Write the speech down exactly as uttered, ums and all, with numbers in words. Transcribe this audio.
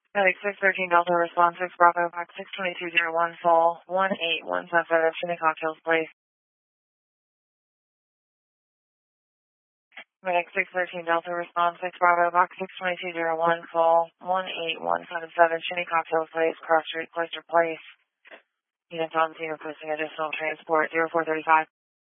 Medic six thirteen Delta response six Bravo Box six two two zero one fall one eight one seven Shinnecock Hills Place. Medic six thirteen Delta response six Bravo Box six two two zero one fall one eight one seven seven Shinnecock Hills Place, Cross Street, Cloister Place. Units on scene requesting additional transport zero four three five.